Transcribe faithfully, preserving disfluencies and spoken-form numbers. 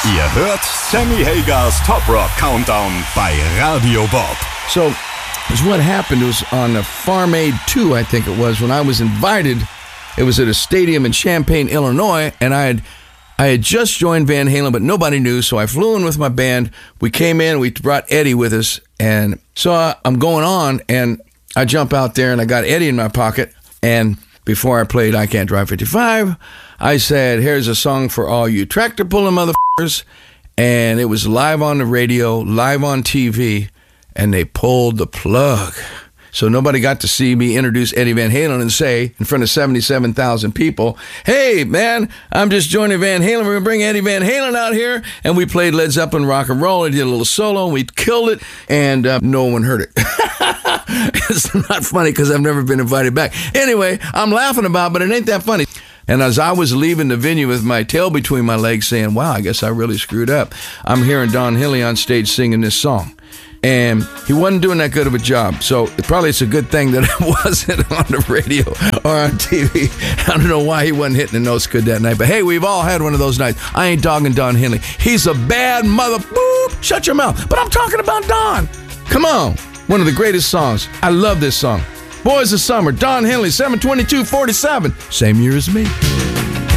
Ihr hört Sammy Hagars Top Rock Countdown bei Radio Bob. So, is what happened was on a Farm Aid two, I think it was, when I was invited. It was at a stadium in Champaign, Illinois, and I had I had just joined Van Halen, but nobody knew, so I flew in with my band. We came in, we brought Eddie with us, and so I'm going on, and I jump out there, and I got Eddie in my pocket, and before I played I Can't Drive fifty-five, I said, here's a song for all you tractor-pulling motherfuckers, and it was live on the radio, live on T V, and they pulled the plug. So nobody got to see me introduce Eddie Van Halen and say, in front of seventy-seven thousand people, hey, man, I'm just joining Van Halen. We're going to bring Eddie Van Halen out here. And we played Led Zeppelin rock and roll. I did a little solo, and we killed it, and uh, no one heard it. It's not funny because I've never been invited back. Anyway, I'm laughing about it, but it ain't that funny. And as I was leaving the venue with my tail between my legs saying, wow, I guess I really screwed up, I'm hearing Don Henley on stage singing this song. And he wasn't doing that good of a job. So it probably it's a good thing that it wasn't on the radio or on T V. I don't know why he wasn't hitting the notes good that night. But hey, we've all had one of those nights. I ain't dogging Don Henley. He's a bad mother. Boop, shut your mouth. But I'm talking about Don. Come on. One of the greatest songs. I love this song. Boys of Summer, Don Henley, seven twenty-two forty-seven. Same year as me.